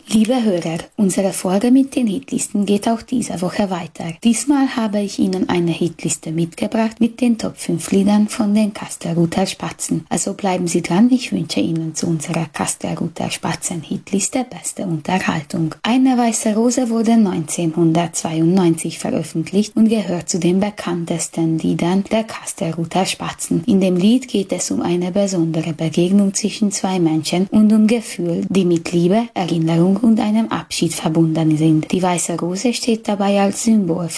Liebe Hörer, unsere Folge mit den Hitlisten geht auch diese Woche weiter. Diesmal habe ich Ihnen eine Hitliste mitgebracht mit den Top 5 Liedern von den Kastelruther Spatzen. Also bleiben Sie dran, ich wünsche Ihnen zu unserer Kastelruther Spatzen Hitliste beste Unterhaltung. Eine weiße Rose wurde 1992 veröffentlicht und gehört zu den bekanntesten Liedern der Kastelruther Spatzen. In dem Lied geht es um eine besondere Begegnung zwischen zwei Menschen und um Gefühle, die mit Liebe, Erinnerung und einem Abschied verbunden sind. Die weiße Rose steht dabei als Symbol